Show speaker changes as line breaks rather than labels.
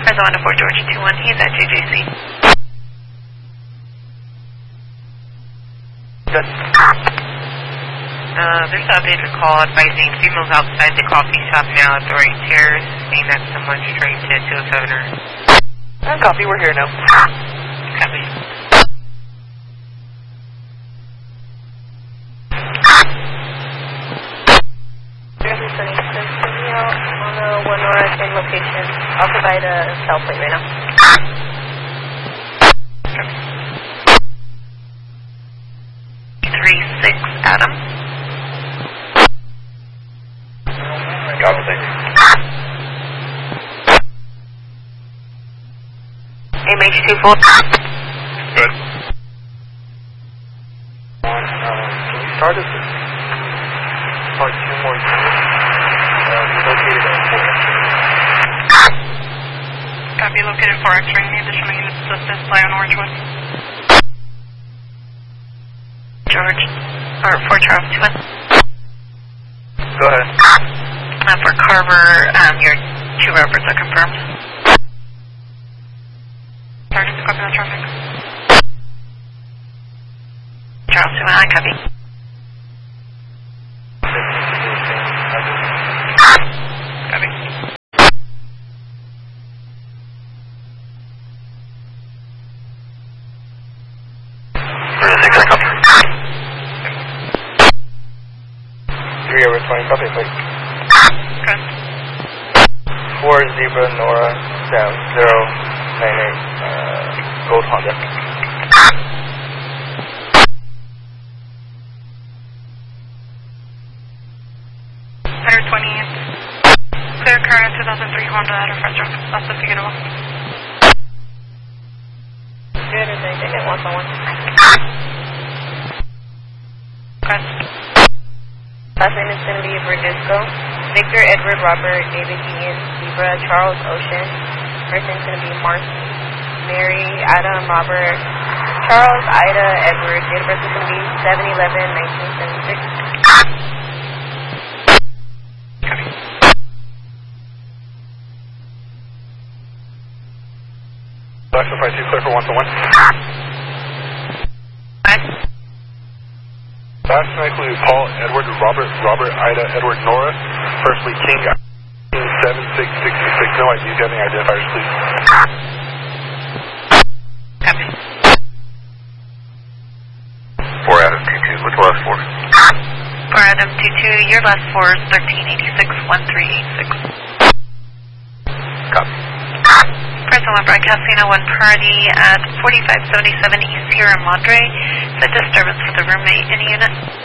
Present 1 to 4 George 21, he's at JJC.
Good.
There's an updated call advising females outside the coffee shop now at the right stairs, saying that someone straight to 207 or...
Copy, we're here now.
Copy.
On the 1 North in location. I'll provide a cell plate right now.
36 Adam.
Copy, thank you.
MH24.
Good. Can we start this? Start 2 more units. Located at 4.
Copy, located 4 X-ray. Any additional units to assist by on Orangewood. George, or 4 Charles 2.
Go ahead.
For Carver, your 2 reports are confirmed. Sergeant, copy that traffic. Charles 2, I copy. Copy.
For the 6, I copy. 3 over 20, copy, please.
Good.
4 Zebra Nora down 098 Gold Honda.
120. Clear current 2003 Honda at our front truck. That's the Figueroa.
Good, is anything at 111?
Good.
Last name is going to be Verdisco. Victor, Edward, Robert, David, Ian, Zebra, Charles, Ocean. First name's going to be Marcy, Mary, Adam, Robert, Charles, Ida, Edward. Date of birth is going to be 7/11/1976.
Copy.
Alexa 52, clear for 1-1. Last name includes Paul, Edward, Robert, Ida, Edward, Nora. Firstly, King, 7666. No ID. Do you have any identifiers, please?
Copy.
4 Adam 22. What's the last 4?
For Adam 22, your last 4 is 1386-1386.
Copy.
Present 1 broadcasting a 1 party at 4577 East Sierra Madre. It's a disturbance for the roommate in the unit.